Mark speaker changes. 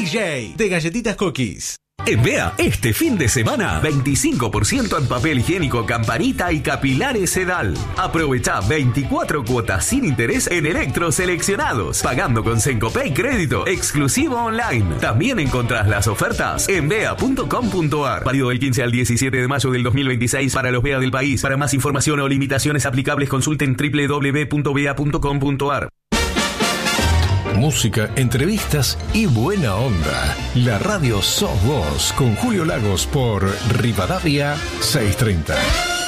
Speaker 1: DJ de Galletitas Cookies.
Speaker 2: En Bea, este fin de semana, 25% en papel higiénico Campanita y capilares Sedal. Aprovecha 24 cuotas sin interés en electros seleccionados, pagando con Sencopay Crédito, exclusivo online. También encontrás las ofertas en bea.com.ar. Válido del 15 al 17 de mayo del 2026 para los Bea del país. Para más información o limitaciones aplicables, consulten www.bea.com.ar.
Speaker 3: Música, entrevistas y buena onda. La radio sos vos con Julio Lagos por Rivadavia 630.